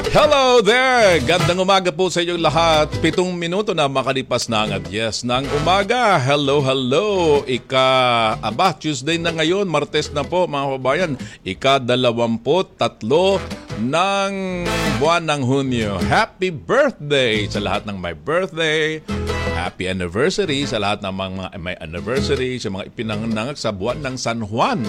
Hello there! Gandang umaga po sa inyong lahat. 7 minuto na makalipas na ang adyes ng umaga. Hello, hello! Tuesday na ngayon, Martes na po mga kabayan. Ika-23 ng buwan ng Hunyo. Happy birthday sa lahat ng may birthday. Happy anniversary sa lahat ng mga may anniversary, sa mga ipinanganak sa buwan ng San Juan.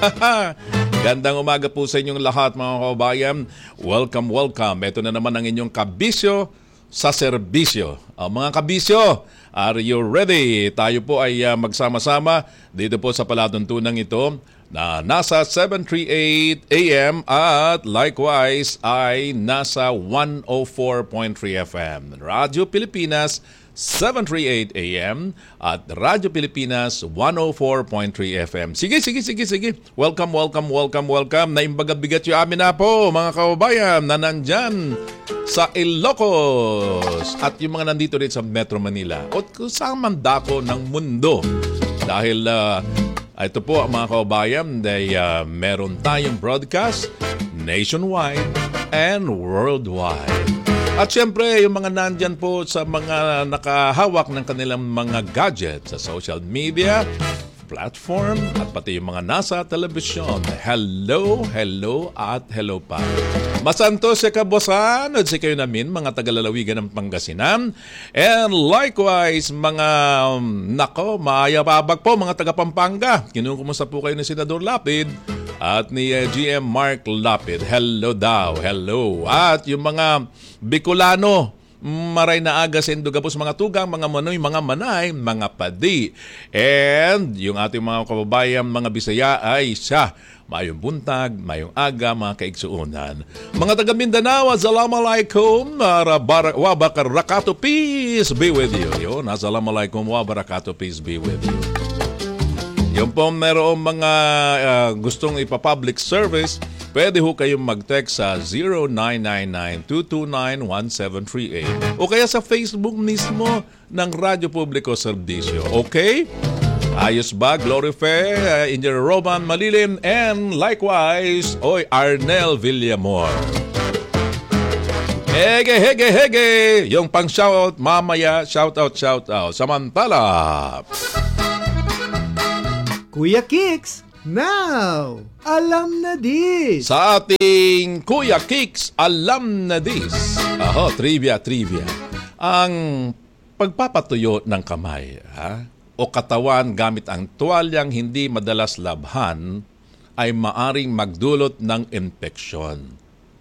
Gandang umaga po sa inyong lahat mga kabayan. Welcome, welcome. Ito na naman ang inyong kabisyo sa serbisyo. Mga kabisyo, are you ready? Tayo po ay magsama-sama dito po sa palatuntunan ito na nasa 738 AM at likewise ay nasa 104.3 FM. Radyo Pilipinas 738 AM at Radyo Pilipinas 104.3 FM. Sige. Welcome. Naimbagabigat yung amin na po, mga kababayan na nandyan sa Ilocos at yung mga nandito rin sa Metro Manila o kung saan man dako ng mundo. Dahil ito po mga kababayan, meron tayong broadcast nationwide and worldwide. At syempre, yung mga nandyan po sa mga nakahawak ng kanilang mga gadgets sa social media, platform, at pati yung mga nasa telebisyon. Hello at hello pa. Masanto si Kabosan at si kayo namin, mga tagalalawigan ng Pangasinan. And likewise, mga maayababag po, mga taga-Pampanga. Kinukumusta po kayo ni Senador Lapid at ni GM Mark Lapid. Hello daw, hello. At yung mga Bicolano, maray na aga sa Indugapos, mga tugang, mga manoy, mga manay, mga padi. And yung ating mga kababayan, mga Bisaya ay siya. Mayong buntag, mayong aga, mga kaigsuunan. Mga taga Mindanao, assalamualaikum, wa barakatuh, peace be with you. Yun, assalamualaikum, wa barakatuh, peace be with you. Yung po merong mga gustong ipa-public service, pwede ho kayong mag-text sa 0999-229-1738 o kaya sa Facebook mismo ng Radyo Publiko Serbisyo. Okay? Ayos ba? Glorife, Engineer Roman Malilim, and likewise, Arnel Villamor. Hege! Yung pang-shoutout, mamaya, shoutout. Samantala, Kuya Kicks, now, alam na dis. Sa ating Kuya Kicks, alam na dis. Trivia. Ang pagpapatuyo ng kamay, o katawan gamit ang tuwalyang hindi madalas labhan ay maaring magdulot ng infeksyon.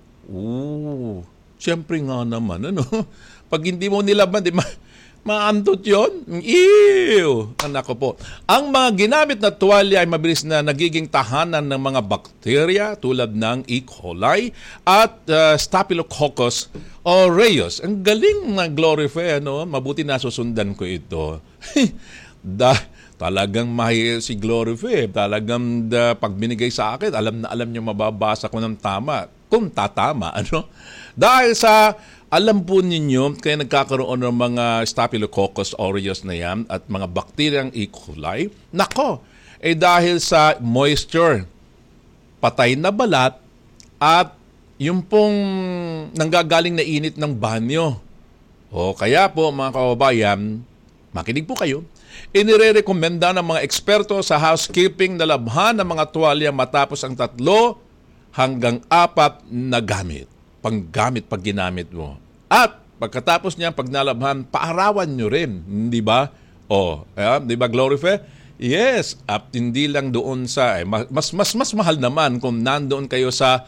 Siyempre nga naman, Pag hindi mo nilabhan, maandot yun? Ew! Nako po. Ang mga ginamit na tuwalya ay mabilis na nagiging tahanan ng mga bakterya tulad ng E. coli at Staphylococcus aureus. Ang galing na Glorify, Mabuti nasusundan ko ito. Talagang mahirap si Glorify. Talagang pag binigay sa akin, alam niyo mababasa ko ng tama. Kung tatama, Dahil sa alam po ninyo, kaya nagkakaroon ng mga Staphylococcus aureus na yan at mga bakteryang E. coli. Dahil sa moisture, patay na balat at yung pong nanggagaling na init ng banyo. Kaya po mga kababayan, makinig po kayo. Inirekomenda ng mga eksperto sa housekeeping na labhan ng mga tuwalya matapos ang 3 hanggang 4 na gamit. Panggamit pag ginamit mo. At pagkatapos niya, pag nalabhan, paarawan nyo rin. Hindi ba? Di ba, Glorify? Yes. At hindi lang doon sa, mas mahal naman kung nandoon kayo sa,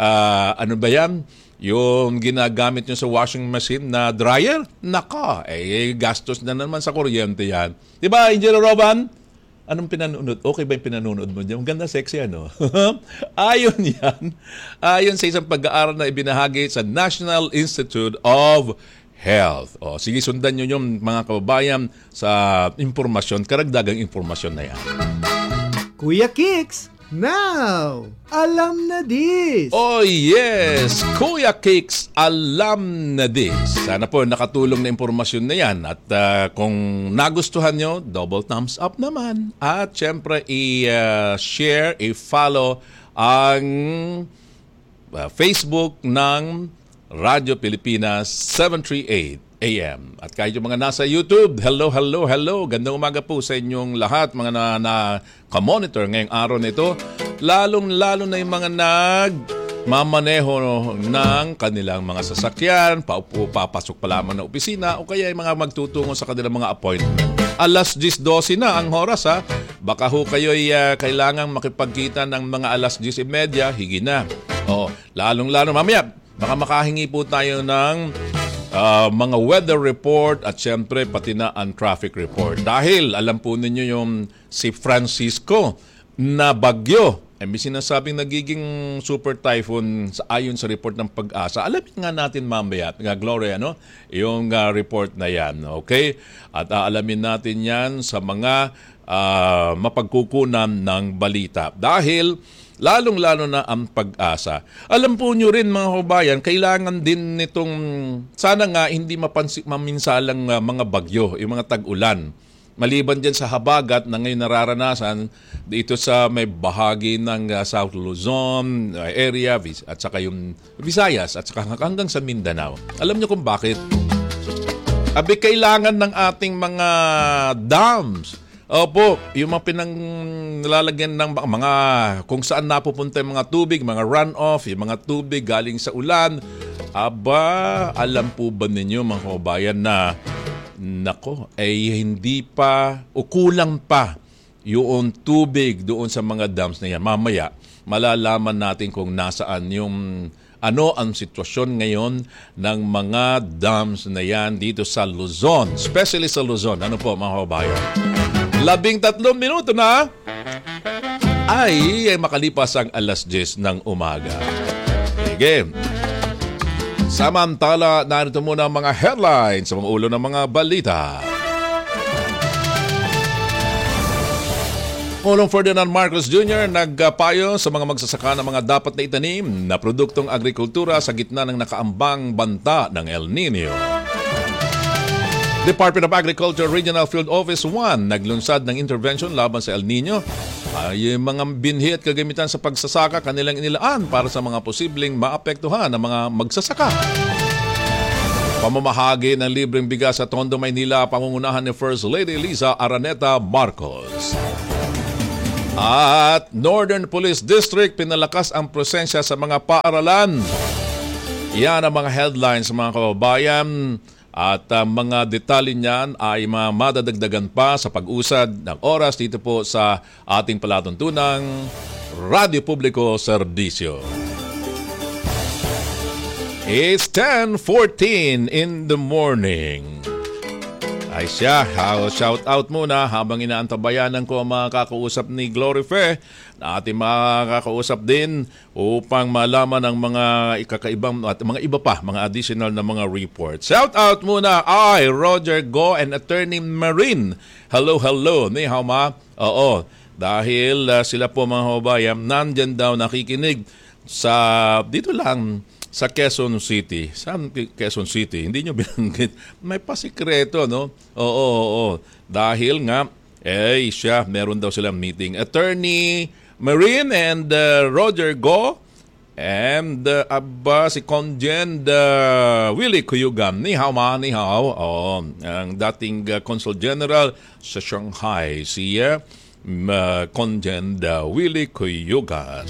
yung ginagamit nyo sa washing machine na dryer. Gastos na naman sa kuryente yan. Di ba, Engineer Roban? Anong pinanonood? Okay ba yung pinanonood mo dyan? Ganda, sexy, Ayon yan. Ayon sa isang pag-aaral na ibinahagi sa National Institute of Health. Sige, sundan nyo yung mga kababayan sa impormasyon, karagdagang impormasyon na yan. Kuya Kicks, now, alam na dis. Yes! Kuya Kicks, alam na dis. Sana po nakatulong na impormasyon na yan. At kung nagustuhan nyo, double thumbs up naman. At syempre, i-share, i-follow ang Facebook ng Radyo Pilipinas 738 AM. At kahit yung mga nasa YouTube, hello. Gandang umaga po sa inyong lahat, mga na-monitor ngayong araw nito. Lalong-lalo na yung mga mamaneho ng kanilang mga sasakyan, papasok pa lamang na opisina o kaya yung mga magtutungo sa kanilang mga appointment. Alas 10:12 na ang oras ha. Baka ho kayo'y kailangang makipagkita ng mga alas 10:30, higi na. Lalong-lalo mamaya, baka makahingi po tayo ng mga weather report at syempre pati na ang traffic report. Dahil alam po ninyo yung si Francisco na bagyo, may sinasabing nagiging super typhoon ayon sa report ng Pag-asa. Alamin nga natin mamaya, Gloria, yung report na yan. Okay? At aalamin natin yan sa mga mapagkukunan ng balita. Dahil lalong-lalo na ang Pag-asa. Alam po nyo rin mga kabayan, kailangan din nitong, sana nga hindi maminsalang mga bagyo, yung mga tag-ulan. Maliban dyan sa habagat na ngayon nararanasan dito sa may bahagi ng South Luzon area at saka yung Visayas at saka hanggang sa Mindanao. Alam nyo kung bakit? Kailangan ng ating mga dams. Opo, yung mga pinanglalagyan ng mga kung saan napupunta yung mga tubig, mga runoff, yung mga tubig galing sa ulan. Alam po ba ninyo mga kabayan na hindi pa o kulang pa yung tubig doon sa mga dams na yan. Mamaya, malalaman natin kung nasaan yung ang sitwasyon ngayon ng mga dams na yan dito sa Luzon. Especially sa Luzon. Ano po mga kabayan? 13 minuto na ay makalipas ang alas 10 ng umaga. Sige. Samantala, narito muna ang mga headlines sa mga ulo ng mga balita. Pangulong Ferdinand Marcos Jr. nagpayo sa mga magsasaka ng mga dapat na itanim na produktong agrikultura sa gitna ng nakaambang banta ng El Nino. Department of Agriculture Regional Field Office 1 naglunsad ng intervention laban sa El Nino. Yung mga binhi at kagamitan sa pagsasaka kanilang inilaan para sa mga posibleng maapektuhan ng mga magsasaka. Pamamahagi ng libreng bigas sa Tondo, Maynila, pangungunahan ni First Lady Liza Araneta Marcos. At Northern Police District pinalakas ang presensya sa mga paaralan. Yan ang mga headlines mga kababayan. At mga detalye niyan ay madadagdagan pa sa pag-usad ng oras dito po sa ating palatuntunang Radyo Publiko Serbisyo. It's 10:14 in the morning. Ay siya, shout out muna habang inaantabayanan ko ang mga kakausap ni Glory Fe na ating makakausap din upang malaman ang mga ikakaibang at mga iba pa, mga additional na mga reports. Shout out muna ay Roger Go and Attorney Marine. Hello. Ni hao ma? Oo, dahil sila po mga kababayan nandyan daw nakikinig sa dito lang sa Quezon City. Saan Quezon City? Hindi nyo binanggit. May pasikreto, no? Oo. Dahil nga, siya, meron daw silang meeting. Attorney Marine and Roger Go and si Conjen Willie Cuyugan. Ni hao ma, ni hao. Ang dating Consul General sa Shanghai, si Conjen Willie Cuyugan.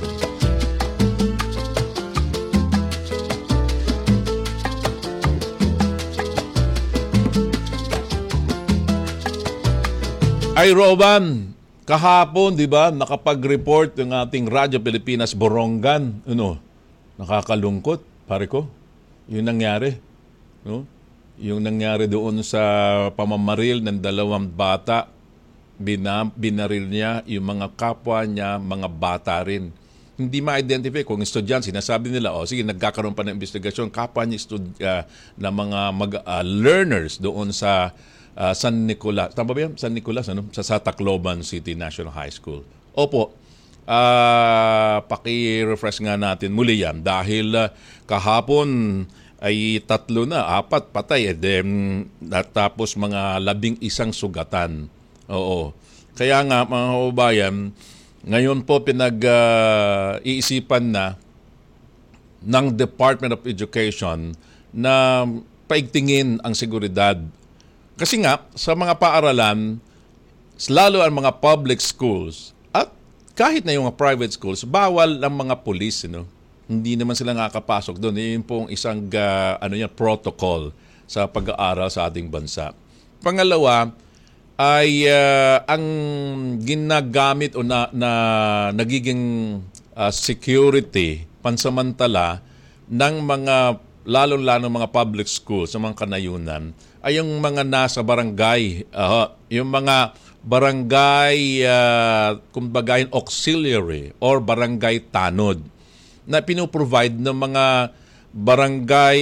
Ay, Roban, kahapon, di ba, nakapag-report yung ating Radyo Pilipinas Borongan. Nakakalungkot, pare ko. Yung nangyari. No? Yung nangyari doon sa pamamaril ng 2 bata. Binaril niya yung mga kapwa niya, mga bata rin. Hindi ma-identify kung estudyante. Sinasabi nila, sige, nagkakaroon pa ng investigasyon. Kapwa niya na mga learners doon sa San Nicolas. Tama ba yan? San Nicolas, sa Tacloban City National High School. Opo. Paki-refresh nga natin muli yan dahil kahapon ay 3 na, 4 patay. Tapos mga 11 sugatan. Oo. Kaya nga mga kababayan, ngayon po pinag-iisipan na ng Department of Education na paigtingin ang seguridad. Kasi nga, sa mga paaralan, lalo ang mga public schools at kahit na yung mga private schools, bawal ang mga pulis. Hindi naman sila nakakapasok doon. Yun pong isang protocol sa pag-aaral sa ating bansa. Pangalawa, ay ang ginagamit o nagiging security pansamantala ng mga lalong-lalo mga public schools sa mga kanayunan ay yung mga nasa barangay, yung mga barangay kumbaga auxiliary or barangay tanod na pinoprovide ng mga barangay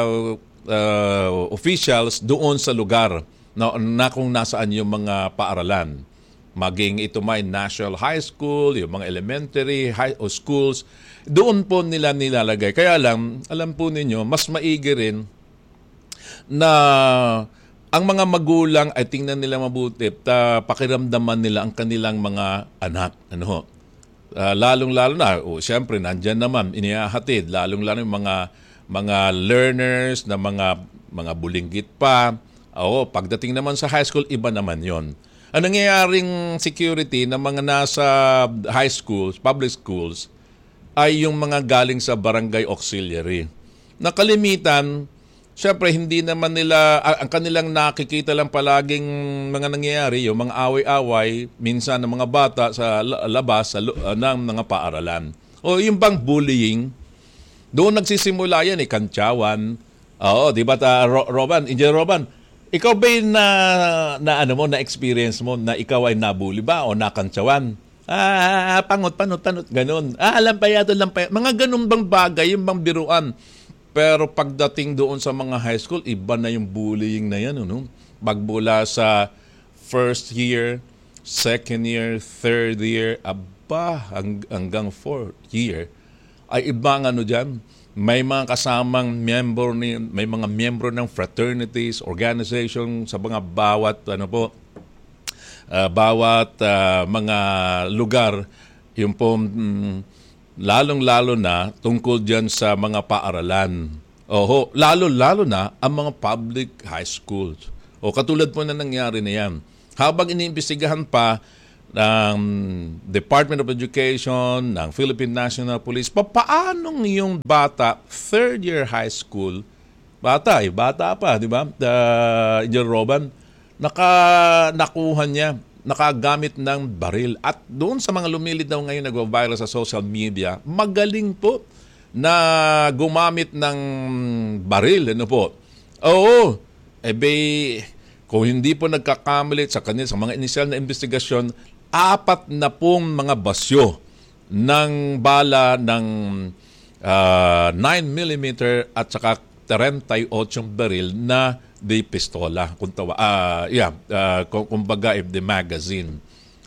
officials doon sa lugar na kung nasaan yung mga paaralan. Maging ito may national high school, yung mga elementary high schools, doon po nila nilalagay. Kaya lang, alam po ninyo, mas maigi rin na ang mga magulang ay tingnan nila mabuti at pakiramdaman nila ang kanilang mga anak. Lalong-lalo na, siyempre, nandyan naman, inihahatid, lalong-lalo yung mga learners na mga bulinggit pa. Pagdating naman sa high school, iba naman yon. Ang nangyayaring security ng mga nasa high schools, public schools, ay yung mga galing sa barangay auxiliary. Nakalimitan, siyempre hindi naman nila, ang kanilang nakikita lang palaging mga nangyayari, yung mga away-away, minsan ng mga bata sa labas ng mga paaralan. O yung bang bullying, doon nagsisimula yan, kantsawan. Di ba Roban, Engineer Roban, ikaw ba yung na-experience mo na ikaw ay nabully ba o nakantsawan? Panot, ganun. Lampayato. Mga ganun bang bagay, yung bang biruan. Pero pagdating doon sa mga high school, iba na yung bullying na yan. Magbula sa first year, second year, third year, hanggang fourth year, ay ibang dyan. May mga kasamang may mga miyembro ng fraternities, organization sa mga bawat mga lugar, yung po lalong-lalo na tungkol dyan sa mga paaralan. Lalo-lalo na ang mga public high schools. Katulad po na nangyari na yan. Habang iniimbestigahan pa ng Department of Education, ng Philippine National Police, paanong yung bata, third year high school, bata pa, di ba? Engineer Roban, nakuha niya, nakagamit ng baril. At doon sa mga lumilid daw ngayon nag-viral sa social media, magaling po na gumamit ng baril. Kung hindi po nagkakamali sa mga inisyal na investigasyon, 4 na pong mga basyo ng bala ng 9mm at saka 38 baril na di pistola. Kumbaga the magazine.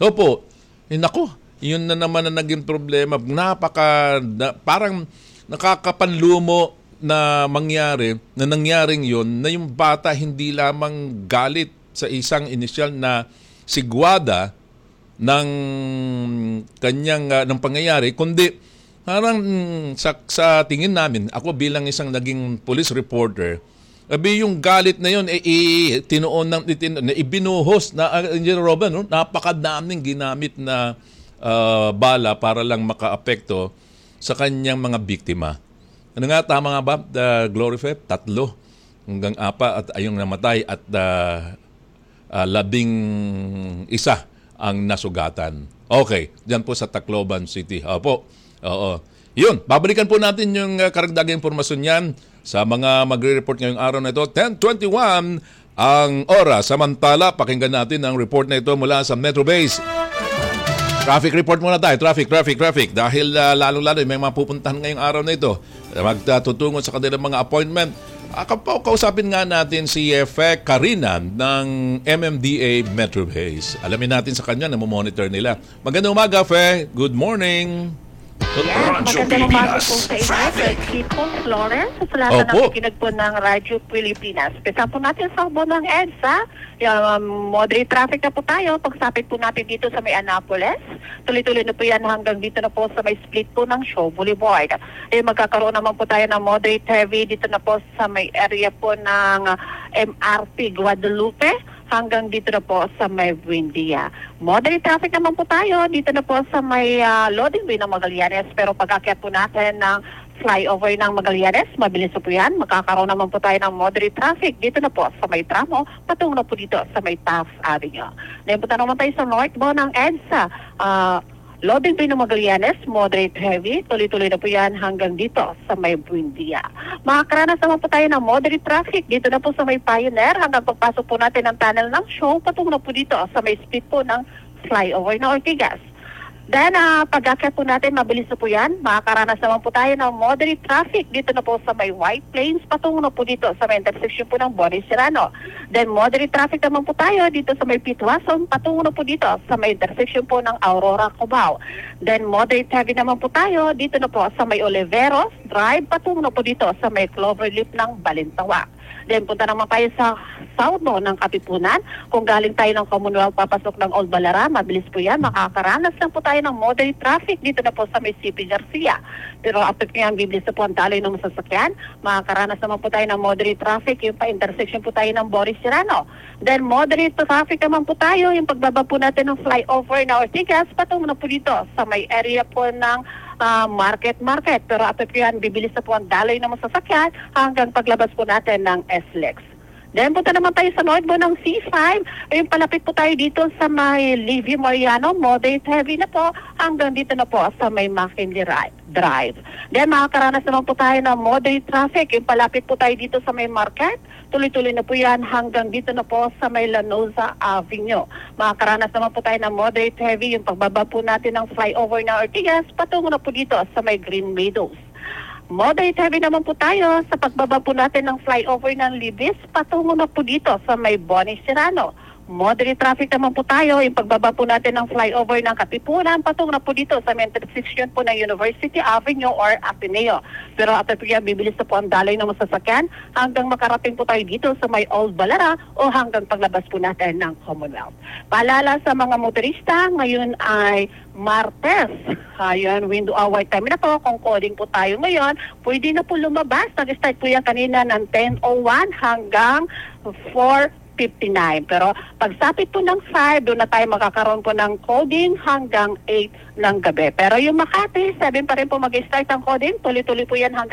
Yun na naman na naging problema. Parang nakakapanlumo na nangyaring yun, na yung bata hindi lamang galit sa isang inisyal na sigwada ng kanyang ng pangyayari, kundi parang sa tingin namin, ako bilang isang naging police reporter, yung galit na yun, ibinuhos na Engineer Robin, napakadaming ginamit na bala para lang makaapekto sa kanyang mga biktima. Tama nga ba, Glory Feb? 3 hanggang 4 at ayong namatay at 11 ang nasugatan. Okay, dyan po sa Tacloban City. Yun, babalikan po natin yung karagdagang impormasyon yan sa mga magre-report ngayong araw na ito. 10:21 ang oras. Samantala, pakinggan natin ang report na ito mula sa Metro Base. Traffic report muna tayo. Traffic. Dahil lalo-lalo may mga pupuntahan ngayong araw na ito. Magtutungo sa kanilang mga appointment. Kausapin nga natin si Fe Carinan ng MMDA Metro Base. Alamin natin sa kanya na monitor nila. Magandang umaga, Fe. Good morning. Magandang umaga po sa inyo. Kiko Florence, sa lahat na Opo. nakikinig po ng Radyo Pilipinas. Pesa po natin sa ubo ng EDSA. Moderate traffic na po tayo. Pagsapit po natin dito sa may Annapolis. Tuloy-tuloy na po yan hanggang dito na po sa may split po ng Shaw Boulevard. Magkakaroon naman po tayo ng moderate heavy dito na po sa may area po ng MRT Guadalupe hanggang dito na po sa may Buendia. Moderate traffic naman po tayo dito na po sa may loading bay ng Magallanes, pero pag-akyat po natin ng flyover ng Magallanes, mabilis po yan. Magkakaroon naman po tayo ng moderate traffic dito na po sa may tramo, patungo na po dito sa may Taft Avenue. Naipunta naman tayo sa northbound ng EDSA. Loading bay ng Magallanes, moderate heavy. Tuloy-tuloy na po yan hanggang dito sa may Buendia. Makakaranas naman po tayo ng moderate traffic dito na po sa may Pioneer hanggang pagpasok po natin ng tunnel ng Shaw, patungo na po dito sa may speed po ng flyover ng Ortigas. Then, pag-akyat po natin, mabilis na po yan. Makakaranas naman po tayo ng moderate traffic dito na po sa may White Plains, patungo na po dito sa may intersection po ng Boris Serrano. Then, moderate traffic naman po tayo dito sa may Pitwason, patungo na po dito sa may intersection po ng Aurora, Cubao. Then, moderate heavy naman po tayo dito na po sa may Oliveros Drive, patungo na po dito sa may Cloverleaf ng Balintawak. Then, punta naman tayo sa south ng Katipunan. Kung galing tayo ng Commonwealth, papasok ng Old Balara, mabilis po yan. Makakaranas lang po tayo ng moderate traffic dito na po sa may CP Garcia. Pero after kaya bibilis na po ang daloy ng masasakyan, makakaranas naman po tayo ng moderate traffic, yung pa-intersection po tayo ng Boris Serrano. Then, moderate traffic naman po tayo, yung pagbaba po natin ng flyover na Ortigas, patungo na po dito sa may area po ng market. Pero after kaya bibilis na po ang daloy ng masasakyan hanggang paglabas po natin ng SLEX. Then, punta naman tayo sa northbound ng C5. Ayun, palapit po tayo dito sa may Livy Mariano. Moderate heavy na po hanggang dito na po sa may McKinley Drive. Then, makakaranas naman po tayo ng moderate traffic. Yung palapit po tayo dito sa may market. Tuloy-tuloy na po yan hanggang dito na po sa may Lanosa Avenue. Makakaranas naman po tayo ng moderate heavy. Yung pagbaba po natin ng flyover ng Ortigas, patungo na po dito sa may Green Meadows. Moderate heavy naman po tayo sa pagbaba po natin ng flyover ng Libis, patungo na po dito sa may Bonis Serrano. Moderate traffic naman po tayo, yung pagbaba po natin ng flyover ng Katipunan, patungo na po dito sa may intersection po ng University Avenue or Ateneo. Pero after po yan, bibilis na po ang daloy ng masasakyan hanggang makarating po tayo dito sa may Old Balara o hanggang paglabas po natin ng Commonwealth. Paalala sa mga motorista, ngayon ay Martes. Ayun, window hour time na po. Kung coding po tayo ngayon, pwede na po lumabas. Nag-start po yan kanina ng 10:01 hanggang 4:59. Pero pagsapit po ng 5, doon na tayo makakaroon po ng coding hanggang 8 ng gabi. Pero yung Makati, 7 pa rin po mag-start ang coding. Tuloy-tuloy po yan hanggang